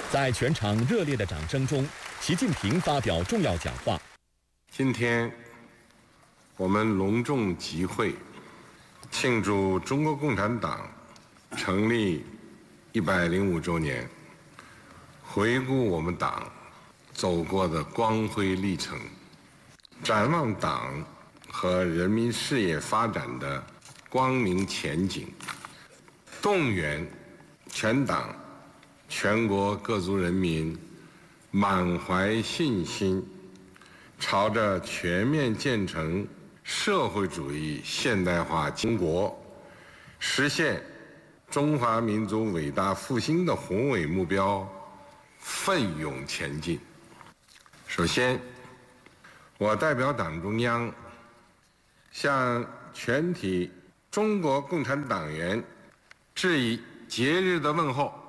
在全场热烈的掌声中，习近平发表重要讲话。 今天，我们隆重集会，庆祝中国共产党成立105周年，回顾我们党走过的光辉历程，展望党和人民事业发展的光明前景，动员全党全国各族人民满怀信心，朝着全面建成社会主义现代化中国，实现中华民族伟大复兴的宏伟目标奋勇前进。首先，我代表党中央向全体中国共产党员致以节日的问候。